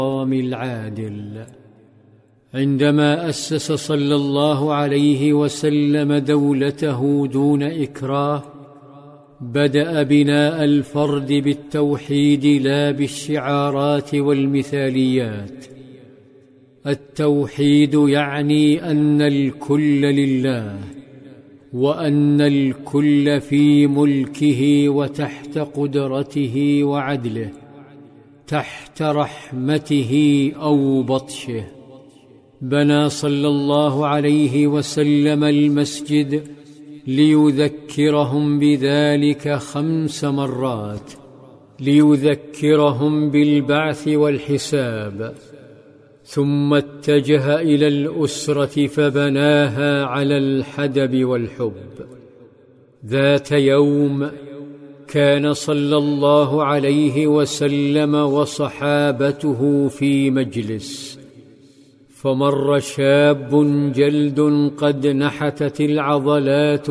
العادل. عندما أسس صلى الله عليه وسلم دولته دون إكراه، بدأ بناء الفرد بالتوحيد لا بالشعارات والمثاليات. التوحيد يعني أن الكل لله، وأن الكل في ملكه وتحت قدرته وعدله، تحت رحمته أو بطشه. بنى صلى الله عليه وسلم المسجد ليذكرهم بذلك 5 مرات، ليذكرهم بالبعث والحساب. ثم اتجه إلى الأسرة فبناها على الحدب والحب. ذات يوم كان صلى الله عليه وسلم وصحابته في مجلس، فمر شاب جلد قد نحتت العضلات